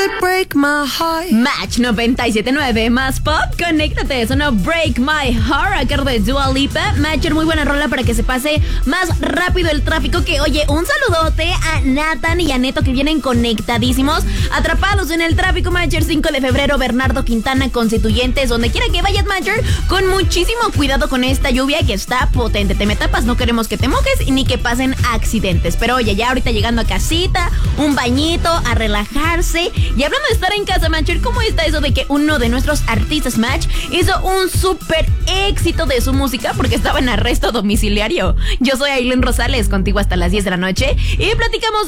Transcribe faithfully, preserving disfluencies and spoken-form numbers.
break my heart. Match noventa y siete punto nueve más pop. Conéctate, sonó Break My Heart a cargo de Dua Lipa. Matcher, muy buena rola para que se pase más rápido el tráfico. Que oye, un saludote a Nathan y a Neto que vienen conectadísimos, atrapados en el tráfico. Matcher, cinco de febrero, Bernardo Quintana, Constituyentes. Donde quiera que vayas, Matcher, con muchísimo cuidado con esta lluvia que está potente. Te me tapas, no queremos que te mojes ni que pasen accidentes. Pero oye, ya ahorita llegando a casita, un bañito, a relajarse. Y hablando de estar en casa, Matcher, ¿cómo está eso de que uno de nuestros artistas, Match, hizo un súper éxito de su música porque estaba en arresto domiciliario? Yo soy Aileen Rosales, contigo hasta las diez de la noche y platicamos